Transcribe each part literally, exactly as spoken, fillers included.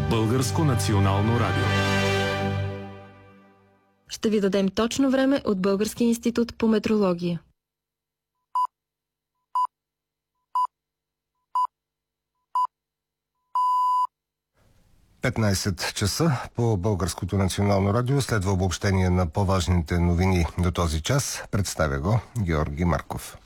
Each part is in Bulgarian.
Българско национално радио. Ще ви дадем точно време от Българския институт по метрология. петнайсет часа по Българското национално радио следва обобщение на по-важните новини до този час. Представя го Георги Марков.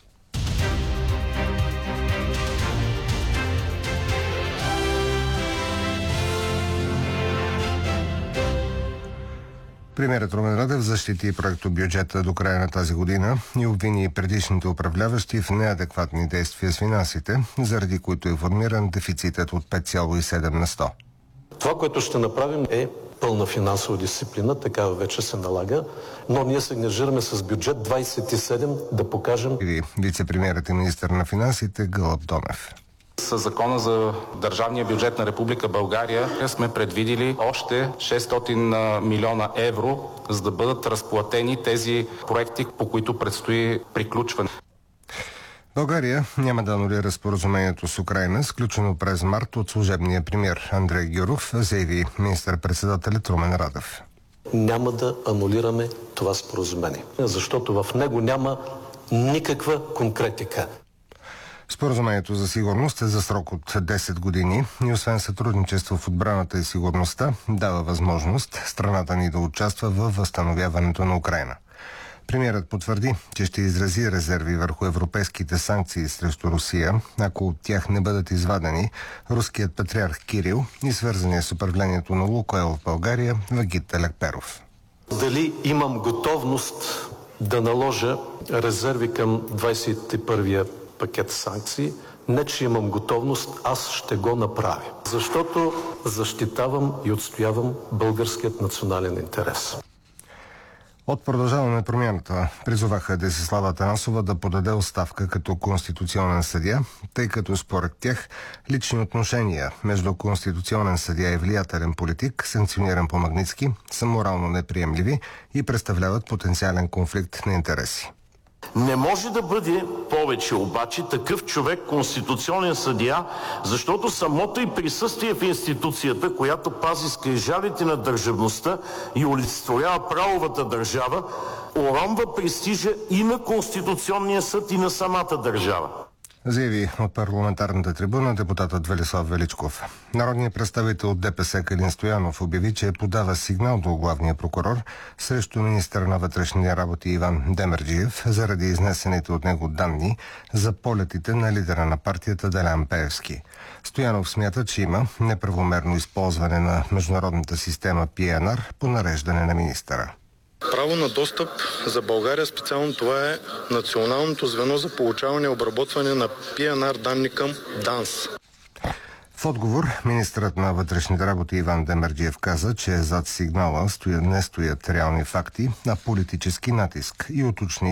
Премиерът Румен Радев защити проектобюджета до края на тази година и обвини предишните управляващи в неадекватни действия с финансите, заради които е формиран дефицитът от пет цяло и седем на сто. Това, което ще направим, е пълна финансова дисциплина, такава вече се налага, но ние се ангажираме с бюджет двайсет и седем да покажем... Вице-премиерът и министър на финансите Гълъб Донев. Със закона за държавния бюджет на Република България сме предвидили още шестстотин милиона евро, за да бъдат разплатени тези проекти, по които предстои приключване. България няма да анулира споразумението с Украйна, сключено през март от служебния премиер Андрей Гюров, заяви министър-председателят Румен Радев. Няма да анулираме това споразумение, защото в него няма никаква конкретика. Споразумението за сигурност е за срок от десет години и освен сътрудничество в отбраната и сигурността, дава възможност страната ни да участва във възстановяването на Украйна. Премиерът потвърди, че ще изрази резерви върху европейските санкции срещу Русия, ако от тях не бъдат извадени руският патриарх Кирил и свързания с управлението на Лукойл в България Вагит Телекперов. Дали имам готовност да наложа резерви към двайсет и първия пакет санкции? Не, че имам готовност, аз ще го направя. Защото защитавам и отстоявам българският национален интерес. От Продължаваме промяната призоваха Десислава Атанасова да подаде оставка като конституционен съдия, тъй като според тях лични отношения между конституционен съдия и влиятелен политик, санкциониран по Магнитски, са морално неприемливи и представляват потенциален конфликт на интереси. Не може да бъде повече обаче такъв човек конституционен съдия, защото самото и присъствие в институцията, която пази скрижалите на държавността и олицетворява правовата държава, уронва престижа и на Конституционния съд, и на самата държава. Заяви от парламентарната трибуна депутатът Велислав Величков. Народният представител от ДПС Калин Стоянов обяви, че подава сигнал до главния прокурор срещу министъра на вътрешните работи Иван Демерджиев заради изнесените от него данни за полетите на лидера на партията Делян Пеевски. Стоянов смята, че има неправомерно използване на международната система Пи Ен Ар по нареждане на министъра. Право на достъп за България, специално това е Националното звено за получаване и обработване на Пи Ен Ар данни към ДАНС. В отговор, министърът на вътрешните работи Иван Демерджиев каза, че зад сигнала стоя, не стоят реални факти, а политически натиск и уточни,